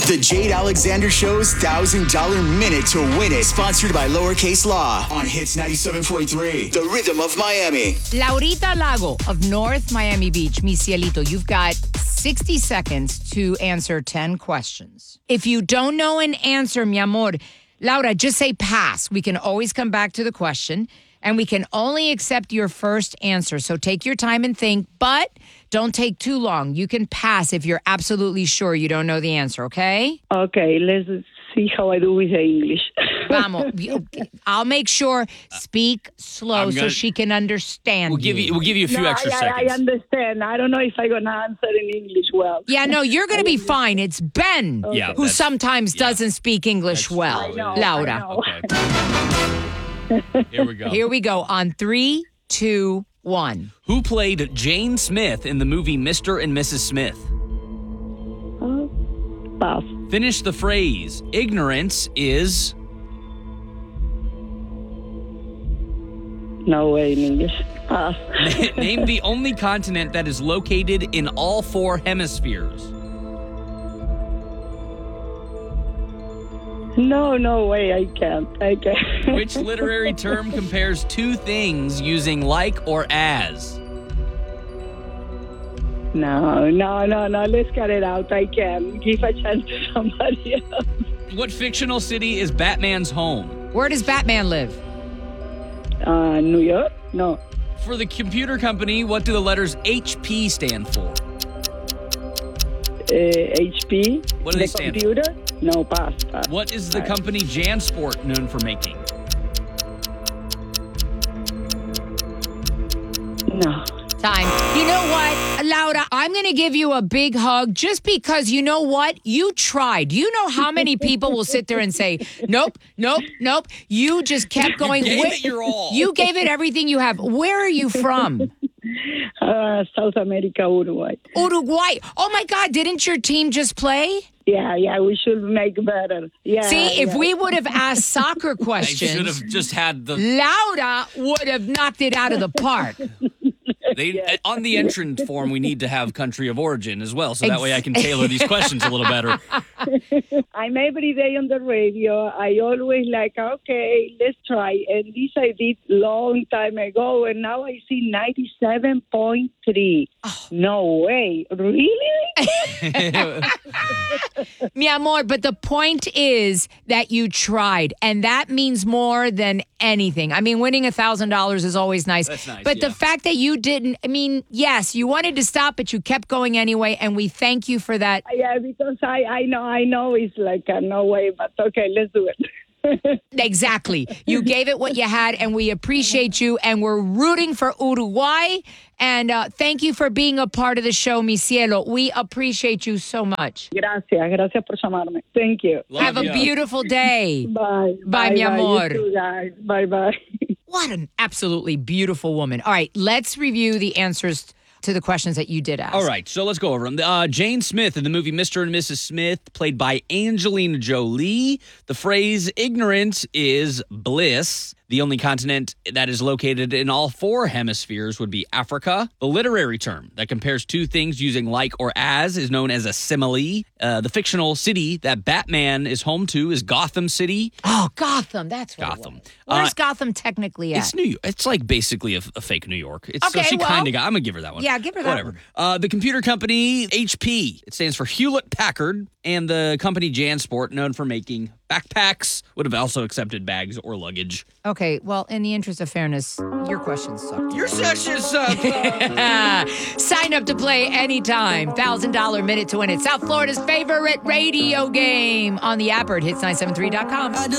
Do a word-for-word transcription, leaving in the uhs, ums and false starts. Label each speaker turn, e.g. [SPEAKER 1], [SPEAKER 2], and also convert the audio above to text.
[SPEAKER 1] The Jade Alexander Show's one thousand dollars Minute to Win It. Sponsored by Lowercase Law on Hits ninety-seven point three. The Rhythm of Miami.
[SPEAKER 2] Laurita Lago of North Miami Beach. Mi cielito, you've got sixty seconds to answer ten questions. If you don't know an answer, mi amor, Laura, just say pass. We can always come back to the question, and we can only accept your first answer. So take your time and think, but don't take too long. You can pass if you're absolutely sure you don't know the answer, okay?
[SPEAKER 3] Okay, let's see how I do with the English.
[SPEAKER 2] Vamos. I'll make sure speak slow
[SPEAKER 4] gonna,
[SPEAKER 2] so she can understand
[SPEAKER 4] We'll give you. We'll give you a few
[SPEAKER 3] no,
[SPEAKER 4] extra
[SPEAKER 3] I,
[SPEAKER 4] seconds.
[SPEAKER 3] I understand. I don't know if I'm going to answer in English well.
[SPEAKER 2] Yeah, no, you're going to be fine. It's Ben
[SPEAKER 4] Yeah,
[SPEAKER 2] who
[SPEAKER 4] that's-
[SPEAKER 2] sometimes
[SPEAKER 4] yeah.
[SPEAKER 2] doesn't speak English
[SPEAKER 4] That's
[SPEAKER 2] well.
[SPEAKER 4] true.
[SPEAKER 3] I know,
[SPEAKER 2] Laura.
[SPEAKER 3] I know.
[SPEAKER 4] Okay. Here we go.
[SPEAKER 2] Here we go on three, two, one.
[SPEAKER 4] Who played Jane Smith in the movie Mister and Missus Smith?
[SPEAKER 3] Uh, pass.
[SPEAKER 4] Finish the phrase. Ignorance is.
[SPEAKER 3] No way in English. Pass.
[SPEAKER 4] Name the only continent that is located in all four hemispheres.
[SPEAKER 3] No, no way. I can't. I can't.
[SPEAKER 4] Which literary term compares two things using like or as?
[SPEAKER 3] No, no, no, no. Let's cut it out. I can. Give a chance to somebody else.
[SPEAKER 4] What fictional city is Batman's home?
[SPEAKER 2] Where does Batman live?
[SPEAKER 3] Uh, New York? No.
[SPEAKER 4] For the computer company, what do the letters H P stand for?
[SPEAKER 3] Uh, H P?
[SPEAKER 4] What do
[SPEAKER 3] the
[SPEAKER 4] they stand for?
[SPEAKER 3] computer? No, pass, pass.
[SPEAKER 4] What is the company JanSport known for making?
[SPEAKER 3] No.
[SPEAKER 2] Time. You know what, Laura? I'm going to give you a big hug just because you know what? You tried. You know how many people will sit there and say, nope, nope, nope. You just kept going.
[SPEAKER 4] gave
[SPEAKER 2] Where-
[SPEAKER 4] it your all.
[SPEAKER 2] You gave it everything you have. Where are you from?
[SPEAKER 3] Uh, South America, Uruguay.
[SPEAKER 2] Uruguay. Oh, my God. Didn't your team just play?
[SPEAKER 3] Yeah, yeah, we should make better. Yeah.
[SPEAKER 2] See, if
[SPEAKER 3] yeah.
[SPEAKER 2] we would have asked soccer
[SPEAKER 4] They should
[SPEAKER 2] questions,
[SPEAKER 4] have just had the.
[SPEAKER 2] Laura would have knocked it out of the park.
[SPEAKER 4] They, on the entrance form, we need to have country of origin as well, so that way I can tailor these questions a little better.
[SPEAKER 3] I'm every day on the radio. I always like, okay, let's try. And this I did long time ago, and now I see ninety-seven point three. Oh. No way. Really?
[SPEAKER 2] Mi amor, but the point is that you tried, and that means more than anything. I mean, winning one thousand dollars is always nice.
[SPEAKER 4] That's nice,
[SPEAKER 2] but
[SPEAKER 4] yeah.
[SPEAKER 2] the fact that you didn't, I mean, yes, you wanted to stop, but you kept going anyway, and we thank you for that.
[SPEAKER 3] Yeah, because I, I know I know it's like a no way, but okay, let's do it.
[SPEAKER 2] Exactly. You gave it what you had, and we appreciate you, and we're rooting for Uruguay. And uh, thank you for being a part of the show, mi cielo. We appreciate you so much.
[SPEAKER 3] Gracias, gracias por llamarme. Thank you.
[SPEAKER 4] Love
[SPEAKER 2] Have a
[SPEAKER 4] ya.
[SPEAKER 2] beautiful day.
[SPEAKER 3] Bye.
[SPEAKER 2] Bye, mi amor.
[SPEAKER 3] You too, guys. Bye, bye.
[SPEAKER 2] What an absolutely beautiful woman. All right, let's review the answers to the questions that you did ask.
[SPEAKER 4] All right, so let's go over them. Uh, Jane Smith in the movie Mister and Missus Smith, played by Angelina Jolie. The phrase ignorance is bliss. The only continent that is located in all four hemispheres would be Africa. The literary term that compares two things using like or as is known as a simile. Uh, the fictional city that Batman is home to is Gotham City.
[SPEAKER 2] Oh, Gotham. That's what
[SPEAKER 4] Gotham.
[SPEAKER 2] it was. Where's
[SPEAKER 4] Uh,
[SPEAKER 2] Gotham technically at?
[SPEAKER 4] It's New York. It's like basically a, a fake New York. It's,
[SPEAKER 2] Okay,
[SPEAKER 4] so she
[SPEAKER 2] well-
[SPEAKER 4] kind of got. I'm gonna give her that one.
[SPEAKER 2] Yeah, give her that
[SPEAKER 4] Whatever.
[SPEAKER 2] one.
[SPEAKER 4] Uh, the computer company H P. It stands for Hewlett Packard, and the company JanSport, known for making backpacks, would have also accepted bags or luggage.
[SPEAKER 2] Okay, well, in the interest of fairness, your questions sucked.
[SPEAKER 4] Your session sucks.
[SPEAKER 2] Sign up to play anytime. one thousand dollars minute to win it. South Florida's favorite radio game on the app or at hits nine seven three dot com.